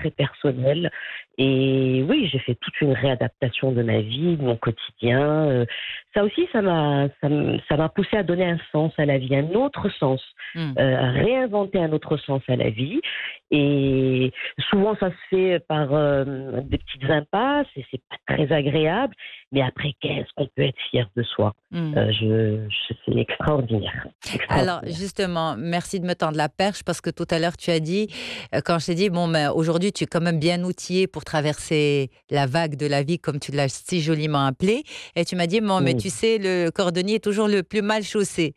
très personnel. Et oui, j'ai fait toute une réadaptation de ma vie, de mon quotidien. Ça aussi, ça m'a poussé à donner un sens à la vie, un autre sens, Hmm. à réinventer un autre sens à la vie. Et souvent, ça se fait par des petites impasses et c'est pas très agréable. Mais après, qu'est-ce qu'on peut être fier de soi? Hmm. C'est extraordinaire, Alors, extraordinaire. justement, merci de me tendre la perche parce que tout à l'heure, tu as dit, quand je t'ai dit, bon, mais aujourd'hui, tu es quand même bien outillé pour traverser la vague de la vie, comme tu l'as si joliment appelé. Et tu m'as dit, bon, mais Oui. tu sais, le cordonnier est toujours le plus mal chaussé.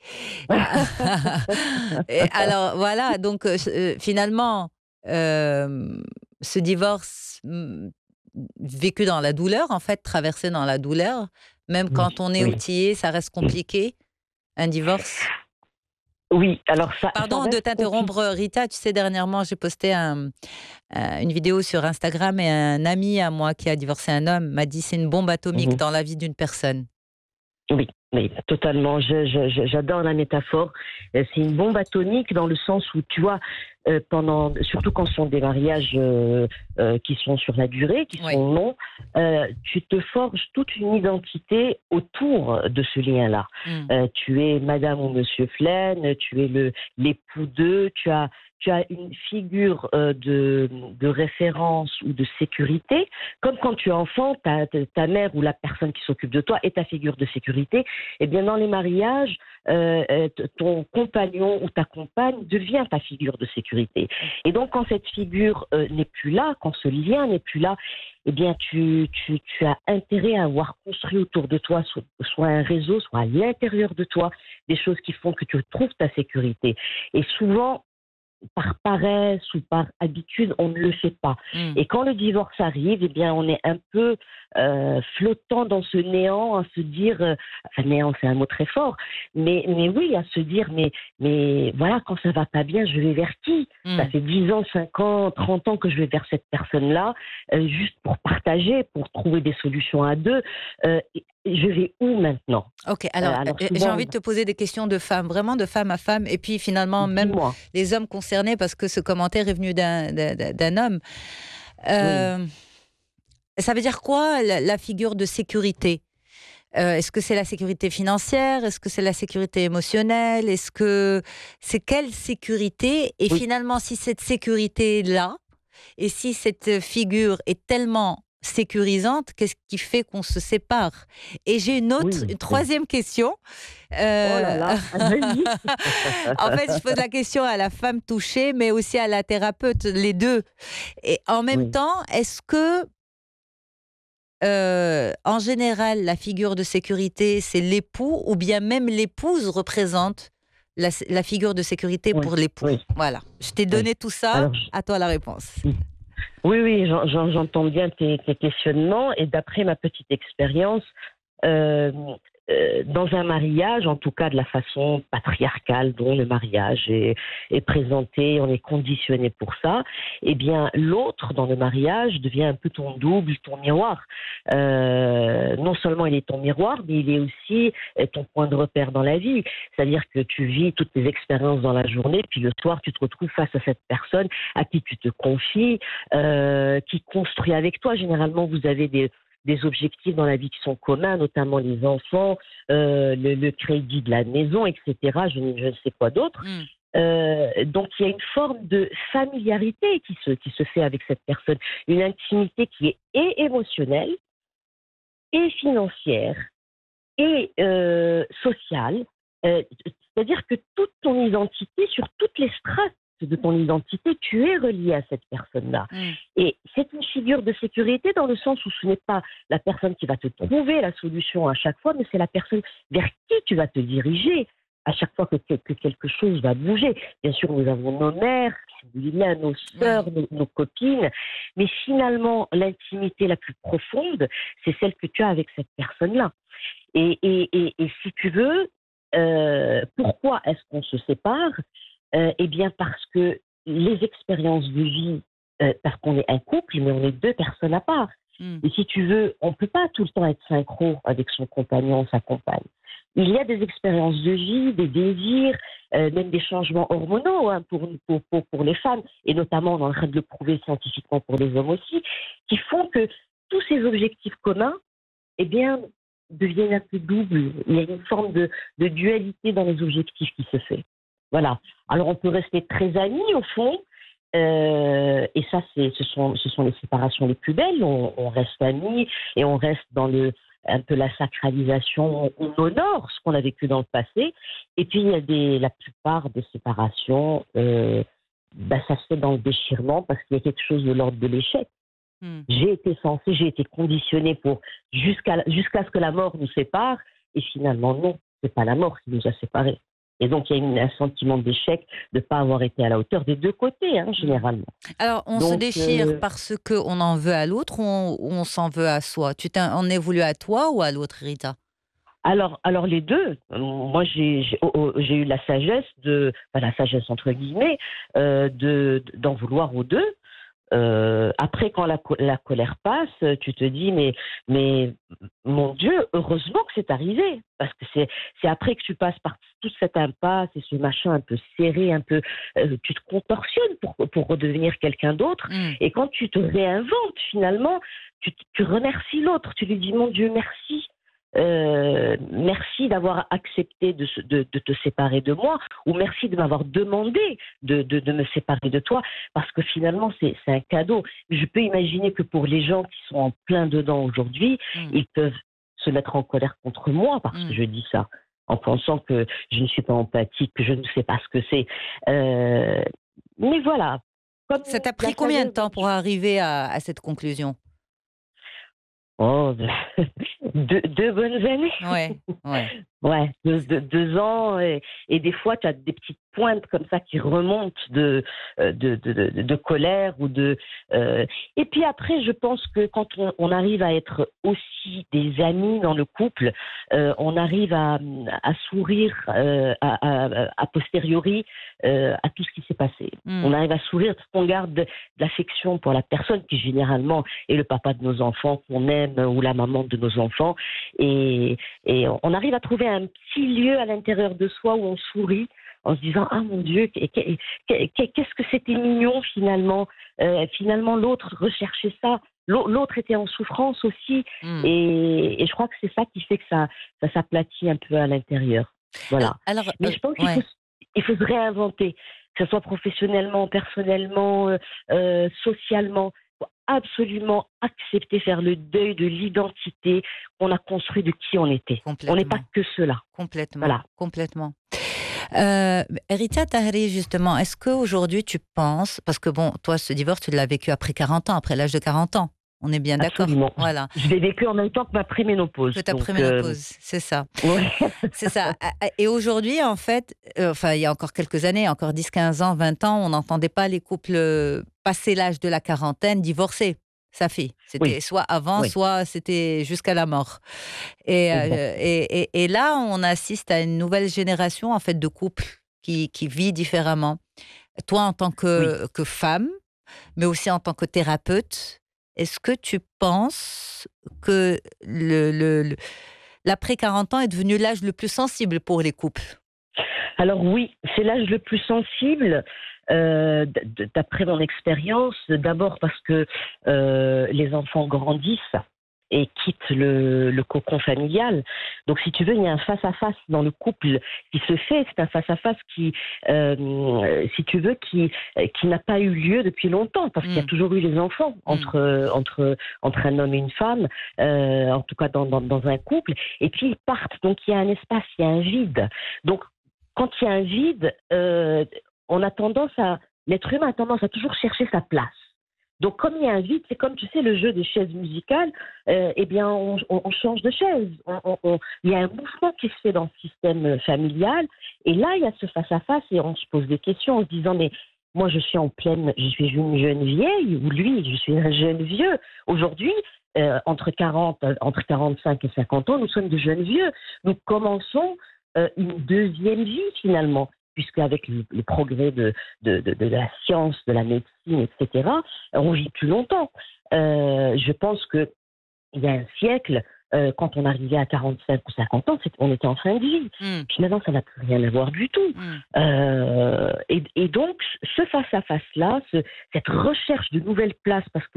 Et alors, voilà, donc finalement, euh, ce divorce vécu dans la douleur, en fait, traversé dans la douleur, même Oui, quand on est oui. outillé, ça reste compliqué, un divorce. Oui, alors ça Pardon de reste compliqué. t'interrompre, Rita. Tu sais, dernièrement, j'ai posté une vidéo sur Instagram et un ami à moi qui a divorcé un homme m'a dit c'est une bombe atomique Mhm. dans la vie d'une personne. Oui, oui, totalement. J'adore la métaphore. C'est une bombe atomique dans le sens où, tu vois, surtout quand ce sont des mariages qui sont sur la durée, qui Oui. sont longs, tu te forges toute une identité autour de ce lien-là. Mm. Tu es Madame ou Monsieur Flaine, tu es l'époux d'eux, tu as une figure de référence ou de sécurité, comme quand tu es enfant, ta mère ou la personne qui s'occupe de toi est ta figure de sécurité. Et bien dans les mariages, ton compagnon ou ta compagne devient ta figure de sécurité. Et donc quand cette figure n'est plus là, quand ce lien n'est plus là, eh bien tu as intérêt à avoir construit autour de toi soit un réseau, soit à l'intérieur de toi, des choses qui font que tu trouves ta sécurité. Et souvent, par paresse ou par habitude, on ne le fait pas. Mm. Et quand le divorce arrive, eh bien, on est un peu flottant dans ce néant, à se dire, enfin néant, c'est un mot très fort, mais oui, à se dire, mais voilà, quand ça va pas bien, je vais vers qui? Ça Mm. fait 10 ans, 5 ans, 30 ans que je vais vers cette personne-là, juste pour partager, pour trouver des solutions à deux. Je vais où maintenant? Ok, alors Alors j'ai souvent, envie de te poser des questions de femme, vraiment de femme à femme, et puis finalement même dis-moi, les hommes concernés, parce que ce commentaire est venu d'un homme. oui, Euh, Ça veut dire quoi la figure de sécurité? Est-ce que c'est la sécurité financière? Est-ce que c'est la sécurité émotionnelle? Est-ce que c'est quelle sécurité? Et oui, finalement, si cette sécurité est là, et si cette figure est tellement sécurisante, qu'est-ce qui fait qu'on se sépare? Et j'ai oui, une oui. troisième question. Oh là Euh, là, vas-y. En fait, je pose la question à la femme touchée, mais aussi à la thérapeute, les deux. Et en même Oui, temps, est-ce que en général, la figure de sécurité, c'est l'époux ou bien même l'épouse représente la figure de sécurité oui, pour l'époux. oui, Voilà. Je t'ai oui. donné tout ça, Alors, à toi la réponse. oui, oui, j'entends bien tes questionnements et d'après ma petite expérience, euh, dans un mariage, en tout cas de la façon patriarcale dont le mariage est présenté, on est conditionné pour ça, eh bien l'autre dans le mariage devient un peu ton double, ton miroir. Non seulement il est ton miroir, mais il est aussi ton point de repère dans la vie. C'est-à-dire que tu vis toutes tes expériences dans la journée, puis le soir tu te retrouves face à cette personne à qui tu te confies, qui construit avec toi. Généralement, vous avez des objectifs dans la vie qui sont communs, notamment les enfants, le crédit de la maison, etc. Je ne sais quoi d'autre. Hmm. Donc il y a une forme de familiarité qui se fait avec cette personne, une intimité qui est et émotionnelle, et financière, et sociale. C'est-à-dire que toute ton identité, sur toutes les strates de ton identité, tu es relié à cette personne-là. Hmm. Et c'est une figure de sécurité dans le sens où ce n'est pas la personne qui va te trouver la solution à chaque fois, mais c'est la personne vers qui tu vas te diriger à chaque fois que quelque chose va bouger. Bien sûr, nous avons nos mères, si vous voulez bien, nos Oui. sœurs, nos copines, mais finalement, l'intimité la plus profonde, c'est celle que tu as avec cette personne-là. Et si tu veux, pourquoi est-ce qu'on se sépare? Eh bien parce que les expériences de vie, parce qu'on est un couple, mais on est deux personnes à part. Mm. Et si tu veux, on ne peut pas tout le temps être synchro avec son compagnon, sa compagne. Il y a des expériences de vie, des désirs, même des changements hormonaux hein, pour les femmes, et notamment on est en train de le prouver scientifiquement pour les hommes aussi, qui font que tous ces objectifs communs, eh bien, deviennent un peu doubles. Il y a une forme de dualité dans les objectifs qui se fait. Voilà. Alors on peut rester très amis au fond, et ça, ce sont les séparations les plus belles. On reste amis et on reste dans un peu la sacralisation. On honore ce qu'on a vécu dans le passé. Et puis, il y a la plupart des séparations, ça se fait dans le déchirement parce qu'il y a quelque chose de l'ordre de l'échec. Mm. J'ai été conditionnée pour jusqu'à ce que la mort nous sépare. Et finalement, non, c'est pas la mort qui nous a séparés. Et donc, il y a un sentiment d'échec de ne pas avoir été à la hauteur des deux côtés, hein, généralement. Alors, on se déchire parce qu'on en veut à l'autre ou on s'en veut à soi? Tu t'en es voulu à toi ou à l'autre, Rita? Alors les deux. Moi, j'ai eu la sagesse la sagesse entre guillemets, d'en vouloir aux deux. Après, quand la colère passe, tu te dis mais mon Dieu, heureusement que c'est arrivé, parce que c'est après que tu passes par toute cette impasse et ce machin un peu serré, un peu, tu te contorsionnes pour redevenir quelqu'un d'autre. Et quand tu te réinventes finalement, tu remercies l'autre, tu lui dis mon Dieu merci. Merci d'avoir accepté de te séparer de moi, ou merci de m'avoir demandé de me séparer de toi, parce que finalement c'est un cadeau. Je peux imaginer que pour les gens qui sont en plein dedans aujourd'hui, ils peuvent se mettre en colère contre moi parce que je dis ça, en pensant que je ne suis pas empathique, que je ne sais pas ce que c'est. Mais voilà. Ça t'a pris combien de temps pour arriver à cette conclusion? Oh, deux bonnes années. Ouais. Ouais, 2 ans. Et des fois, tu as des petites pointes comme ça qui remontent de colère ou et puis après, je pense que quand on arrive à être aussi des amis dans le couple, on arrive à sourire a posteriori à tout ce qui s'est passé. On arrive à sourire parce qu'on garde de l'affection pour la personne qui généralement est le papa de nos enfants qu'on aime ou la maman de nos enfants. Et on arrive à trouver un petit lieu à l'intérieur de soi où on sourit en se disant ah mon Dieu, qu'est-ce que c'était mignon finalement. Finalement l'autre recherchait ça, l'autre était en souffrance aussi. Et je crois que c'est ça qui fait que ça s'aplatit un peu à l'intérieur. Voilà. Mais je pense qu'il faut se réinventer, que ce soit professionnellement, personnellement, socialement. Absolument accepter, faire le deuil de l'identité qu'on a construit de qui on était. On n'est pas que cela. Complètement. Voilà. Complètement. Rita Tahri, justement, est-ce qu'aujourd'hui tu penses, parce que bon, toi, ce divorce, tu l'as vécu après 40 ans, après l'âge de 40 ans. On est bien d'accord. Voilà. Je l'ai vécu en même temps que ma préménopause. Que ta préménopause, c'est ça. Ouais. C'est ça. Et aujourd'hui, en fait, il y a encore quelques années, encore 10, 15 ans, 20 ans, on n'entendait pas les couples passé l'âge de la quarantaine divorcer. Ça fait. C'était soit avant, soit c'était jusqu'à la mort. Et là, on assiste à une nouvelle génération en fait de couples qui vit différemment. Toi, en tant que femme, mais aussi en tant que thérapeute, est-ce que tu penses que l'après 40 ans est devenu l'âge le plus sensible pour les couples? Alors oui, c'est l'âge le plus sensible. D'après mon expérience, d'abord parce que les enfants grandissent et quittent le cocon familial. Donc, si tu veux, il y a un face-à-face dans le couple qui se fait. C'est un face-à-face qui, si tu veux, qui n'a pas eu lieu depuis longtemps, parce qu'il y a toujours eu les enfants entre un homme et une femme, en tout cas dans un couple. Et puis, ils partent. Donc, il y a un espace, il y a un vide. Donc, quand il y a un vide, l'être humain a tendance à toujours chercher sa place. Donc, comme il y a un vide, c'est comme, tu sais, le jeu des chaises musicales, eh bien, on change de chaise. Il y a un mouvement qui se fait dans le système familial. Et là, il y a ce face-à-face et on se pose des questions en se disant, mais moi, je suis une jeune vieille, ou lui, je suis un jeune vieux. Aujourd'hui, entre 45 et 50 ans, nous sommes de jeunes vieux. Nous commençons une deuxième vie, finalement, puisque avec les progrès de la science, de la médecine, etc., on vit plus longtemps. Je pense que il y a un siècle, quand on arrivait à 45 ou 50 ans, on était en fin de vie. Puis maintenant, ça n'a plus rien à voir du tout. Et donc, ce face-à-face-là, cette recherche de nouvelles places, parce